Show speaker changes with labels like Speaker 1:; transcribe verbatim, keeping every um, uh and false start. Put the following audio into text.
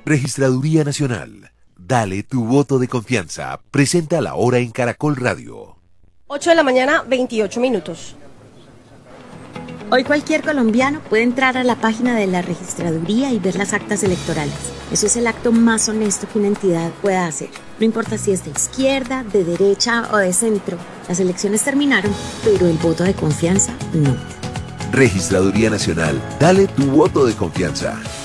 Speaker 1: Registraduría Nacional. Dale tu voto de confianza. Presenta la hora en Caracol Radio.
Speaker 2: ocho de la mañana, veintiocho minutos.
Speaker 3: Hoy cualquier colombiano puede entrar a la página de la registraduría y ver las actas electorales. Eso es el acto más honesto que una entidad pueda hacer. No importa si es de izquierda, de derecha o de centro. Las elecciones terminaron, pero el voto de confianza no.
Speaker 1: Registraduría Nacional. Dale tu voto de confianza.